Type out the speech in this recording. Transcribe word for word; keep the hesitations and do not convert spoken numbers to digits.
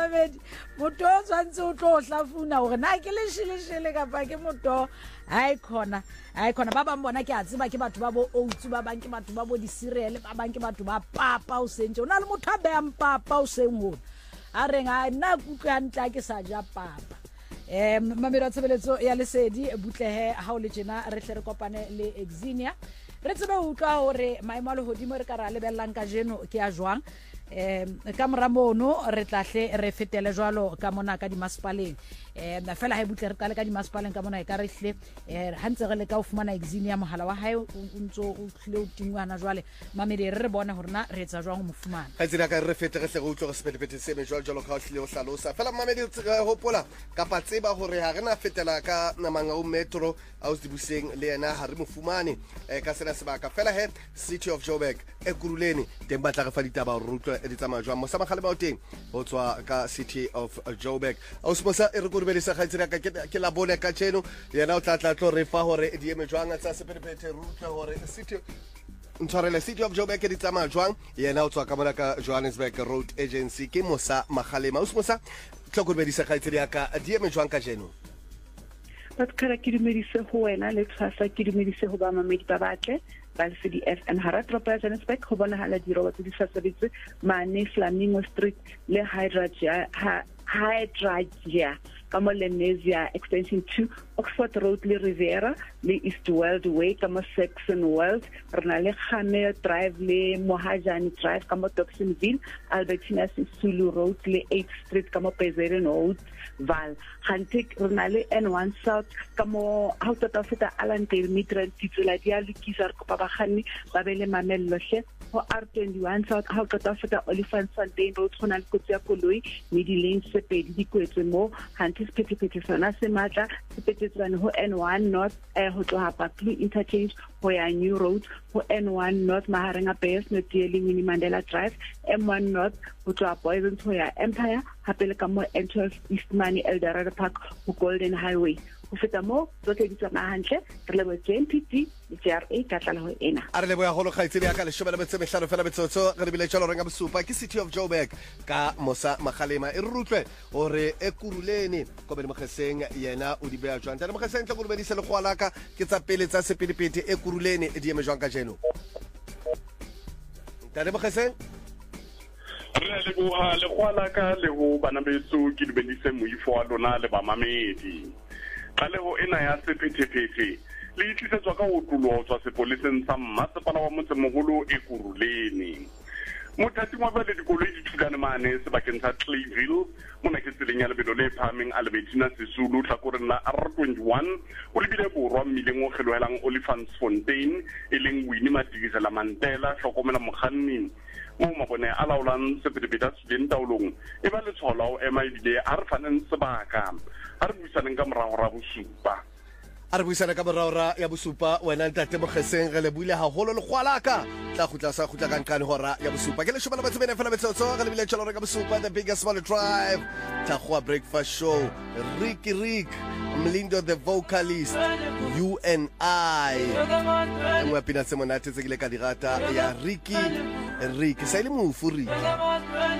mamedi motho o tshwantse o tlo hlafuna hore na ke le shileshele kapa ke motho ha ikhona ha ikhona ba bang bona ke a tseba ke batho ba bo oats ba bang ke batho ba bo di cereal ba bang ke batho ba papa o sentse ona le motho a beang papa o seng ho a renga nna kutlwa ntla ke sa ja papa eh mamedi wa tshebeletso ya lesedi butlehe ha o le tjena re hle re kopane le Exinia re tsebe ho utlwa hore maemo a lehodimo re ka ra lebellang ka jeno ke a jwang eh ka moramono re tlahle re fetele jwalo ka mona ka di masipaleng eh fela ha butle re qale ka di masipaleng ka mona e ka re hle eh hantse re le ka o fumana Exinia mohala wa hae o ntso o hle o tingwana jwale mamedi re re bona hore na re etsa jwang ho mo fumana ha tsena ka re fete re hle go utlwa re sepelepete se me jwalo jwalo ka o hle o hlalosa fela mamedi o hopola ka patseba hore ha rena fetela ka namanga o metro a o dibuseng le yena ha re mo fumane eh ka sena sebaka fela he City of Joburg e kuruleni teng batla re fa ditaba re utlwa di tsamaya jwang mo sa magale ba o teng ho tswa ka City of Joburg o smosa e re kurubelisa ga tsena ka ke la bone ka tsheno yena o tla tla tlo re fa hore di eme jwang tsa sepelepete re utlwa hore City Ntshwarele City of Joburg di tsamaya jwang yena o tswa ka mona ka Johannesburg Road Agency ke mosa magalema o smosa tlo kurubelisa ga tsena ka di eme jwang ka tsheno But kara ki dumedise ho wena le tsasa ki dumedise ho ba mamedi ba batle ba C D F and Hara Tropa Johannesburg ho bona hala di robot di sasabitse mane Flamingo Street le Hydragia Hydragia kama Lenesia extension two Oxford Road le Riviera le East World Way kama Saxon World rena le Khamel Drive le Mohajani Drive kama Dobsonville Albertina Sisulu Road le eighth Street kama Pezeren Road Val Hantik rena le N one South kama auto tafeta Alandale Midrand titsela dia lukisa ko ba khani ba bele mamello hle ho R twenty-one South auto tafeta Oliphant Fontaine Road khona le kotsi ya koloi midileng se pedi di kwetse mo hanti sepetepete sona se matla sepetetsane ho N one North eh ho tloha Baklu interchange ho ya New Road ho N one North mahareng a Base no dealing Winnie Mandela Drive M one North ho tloha Poison ho ya Empire hapele ka mo N twelve Eastmani Eldorado Park ho Golden Highway ho feta mo tsohle di tsamaya hantle re lebo J M P T J R A ka tla ho ena a re lebo ya holo khaitsedi ya ka le shobela betse mehlano fela betsotso re bile tsholo renga bosupa ke City of Joburg ka mosa magalema e rutlwe hore e kuruleni ko be mogeseng yena o di beya jwang tana mogeseng tla go lebedise le go alaka ke tsa pele tsa sepelipete e kuruleni di eme jwang ka jeno tana mogeseng re le go ha le go alaka le go bana betso ke di bedise moifo wa lona le ba mamedi ka le go ena ya sepetepete le itlisetswa ka go tlulo tswa sepoleseng sa mmasepala wa motsemogolo e kuruleni mothati wa ba le dikoloi di thulane mane sebakeng sa Clayville mona ke tseleng ya lebelo le phameng Albertina Sisulu tlhakoreng la R twenty-one o lebile borwa mmileng o kgelohelang Oliphants Fontaine e leng Winnie Madikizela Mandela hlokomela mokganni mo mabone a laolang sepetepete a tswileng taolong e ba le tshola o ema ebile a re faneng sebaka a re buisaneng ka morago ra bosupa a re buisana ka moraora ya bosupa wena ntate mogeseng re le buile haholo le gwalaka tla khutla sa khutla ka nkane hora ya bosupa ke le shobela batse bene fela betsotso re le bile tsholo re ka bosupa the biggest small drive Takhwa breakfast show Ricky Rick Mlindo the vocalist you and I ngwa pina se monate tse ke le ka dirata ya Ricky Rick sa ile mo furi